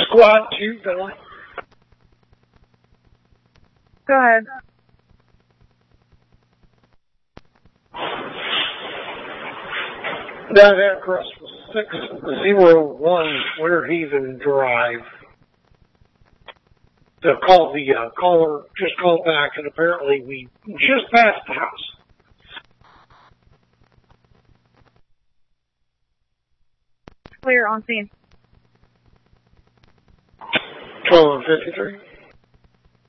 Squad 2, Billy. Go ahead. That address was 601 Weirhaven Drive. The caller just called back, and apparently we just passed the house. 'Clear on scene. 12:53.